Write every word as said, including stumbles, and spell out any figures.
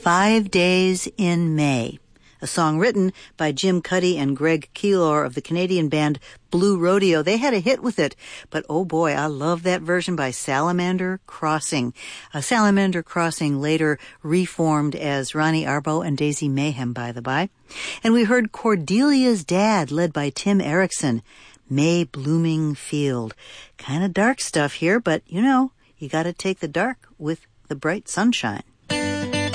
Five Days in May, a song written by Jim Cuddy and Greg Keelor of the Canadian band Blue Rodeo. They had a hit with it, but oh boy, I love that version by Salamander Crossing. Uh, Salamander Crossing later reformed as Ronnie Arbo and Daisy Mayhem, by the by. And we heard Cordelia's Dad, led by Tim Erickson, May Blooming Field. Kind of dark stuff here, but you know, you gotta take the dark with the bright sunshine.